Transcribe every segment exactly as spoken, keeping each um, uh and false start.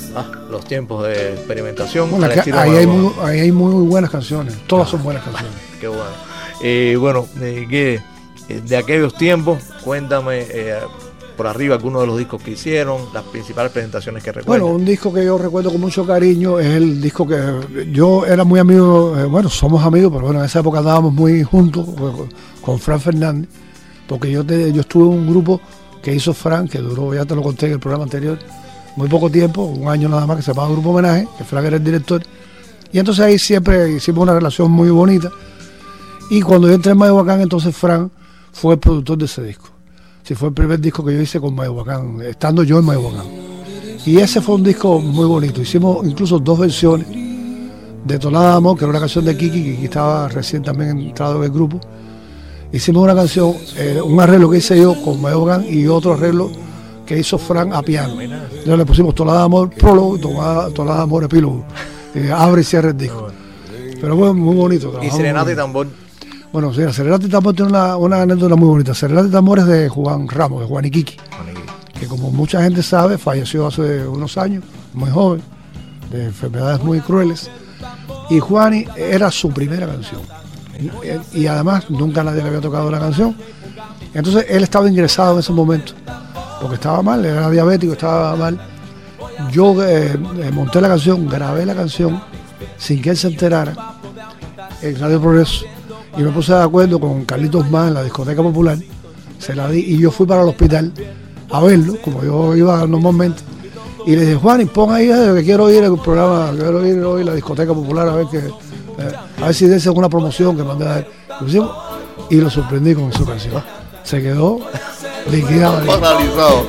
Ah, los tiempos de experimentación. Bueno, que ahí, hay muy, ahí hay muy buenas canciones, todas ah, son buenas canciones. Qué bueno. Eh, bueno, eh, que de aquellos tiempos, cuéntame eh, por arriba algunos de los discos que hicieron, las principales presentaciones que recuerdo. Bueno, un disco que yo recuerdo con mucho cariño es el disco que yo era muy amigo, eh, bueno, somos amigos, pero bueno, en esa época andábamos muy juntos con, con Fran Fernández, porque yo, te, yo estuve en un grupo que hizo Fran, que duró, ya te lo conté en el programa anterior, muy poco tiempo, un año nada más, que se llamaba Grupo Homenaje, que Fran era el director, y entonces ahí siempre hicimos una relación muy bonita, y cuando yo entré en Mayhuacán, entonces Fran fue el productor de ese disco. Sí, fue el primer disco que yo hice con Mayhuacán, estando yo en Mayhuacán. Y ese fue un disco muy bonito. Hicimos incluso dos versiones de Tonada de Amor, que era una canción de Kiki, que Kiki estaba recién también entrado en el grupo. Hicimos una canción, eh, un arreglo que hice yo con Mayhuacán y otro arreglo que hizo Fran a piano. Entonces le pusimos Tonada de Amor prólogo y Tonada de Amor epílogo. Eh, abre y cierra el disco. Pero fue muy bonito. Y Serenata y Tambor. Bueno, sí, Serenata y Tambor tiene una, una anécdota muy bonita. Serenata y Tambor es de Juan Ramos, de Juan Iquiqui, que como mucha gente sabe, falleció hace unos años, muy joven, de enfermedades muy crueles. Y Juani era su primera canción. Y, y además nunca nadie le había tocado una canción. Entonces él estaba ingresado en ese momento, porque estaba mal, era diabético, estaba mal. Yo eh, monté la canción, grabé la canción, sin que él se enterara, en Radio Progreso. Y me puse de acuerdo con Carlitos Más en la discoteca popular, se la di y yo fui para el hospital a verlo, como yo iba normalmente, y le dije, Juan, y pon ahí que quiero oír el programa, quiero oír hoy la discoteca popular, a ver que eh, a ver si de alguna promoción que mandé a él. Y lo sorprendí con su canción. Se quedó liquidado. Paralizado.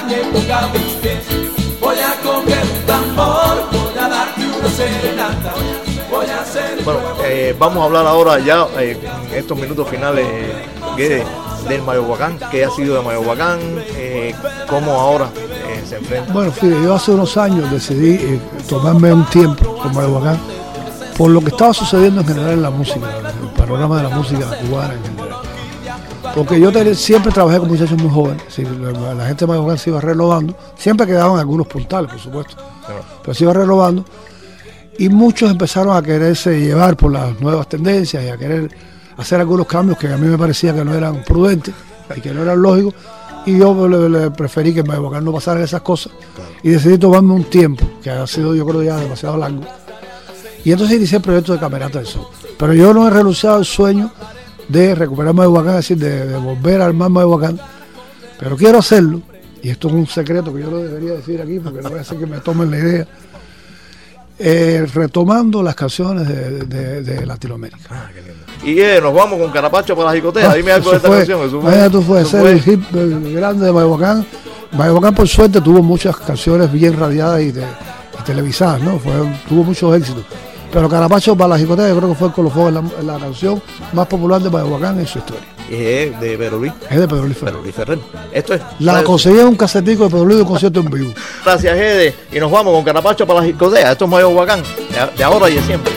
Voy a coger un tambor, voy a darte una serenata. Bueno, eh, vamos a hablar ahora ya eh, en estos minutos finales eh, del Mayhuacán, qué ha sido de Mayhuacán, eh, cómo ahora eh, se enfrenta. Bueno, fíjate, yo hace unos años decidí eh, tomarme un tiempo con Mayhuacán por lo que estaba sucediendo en general en la música, en el panorama de la música cubana en general. Porque yo te, siempre trabajé con muchachos muy jóvenes, sí, la, la gente de Mayhuacán se iba renovando, siempre quedaban algunos puntales, por supuesto, claro, pero se iba renovando. Y muchos empezaron a quererse llevar por las nuevas tendencias y a querer hacer algunos cambios que a mí me parecía que no eran prudentes y que no eran lógicos. Y yo le, le preferí que en Mayhuacán no pasaran esas cosas. Y decidí tomarme un tiempo, que ha sido yo creo ya demasiado largo. Y entonces inicié el proyecto de Camerata del Sol. Pero yo no he renunciado al sueño de recuperar Mayhuacán, es decir, de, de volver a armar Mayhuacán. Pero quiero hacerlo, y esto es un secreto que yo no debería decir aquí porque no voy a hacer que me tomen la idea. Eh, retomando las canciones de, de, de Latinoamérica. Ah, qué lindo. Y eh, nos vamos con Carapacho para la Jicotea. Ah, Dime algo de esta fue, canción. Eso vaya, tú fue eso ser fue. el hit grande de Mayhuacán. Mayhuacán, por suerte, tuvo muchas canciones bien radiadas y, de, y televisadas, ¿no? Fue, tuvo muchos éxitos. Pero Carapacho para la Jicotea, yo creo que fue el colofón, la, la canción más popular de Mayhuacán en su historia. Es de Pedro Luis. Es de Pedro Luis Ferrer. Pedro Luis Ferrer. Esto es. La conseguí en un casetico de Pedro Luis de un concierto en vivo. Gracias, Gede. Y nos vamos con Carapacho para la Jicotea. Esto es Mayhuacán, de, de ahora y de siempre.